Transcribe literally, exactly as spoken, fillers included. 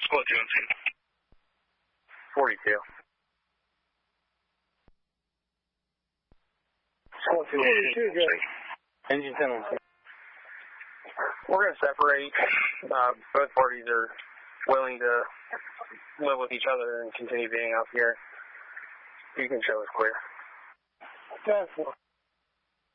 Squad two and two. forty-two. Squad two, forty-two, good. Engine ten on six. We're going to separate. Uh, both parties are willing to live with each other and continue being out here. You can show us clear. ten four.